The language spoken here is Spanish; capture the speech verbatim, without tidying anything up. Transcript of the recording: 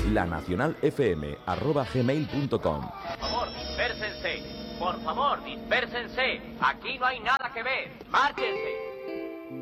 lanacionalfm arroba gmail punto com. Por favor, dispérsense. Por favor, dispérsense. Aquí no hay nada que ver. Márchense.